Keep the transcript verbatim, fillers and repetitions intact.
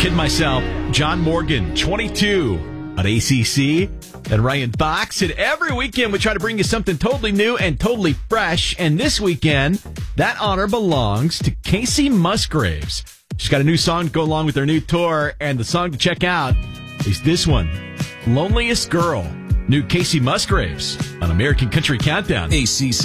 Kid myself, John Morgan, twenty-two on A C C. And Ryan Fox. And every weekend we try to bring you something totally new and totally fresh. And this weekend, that honor belongs to Kacey Musgraves. She's got a new song to go along with her new tour. And the song to check out is this one, Loneliest Girl. New Kacey Musgraves on American Country Countdown. A C C.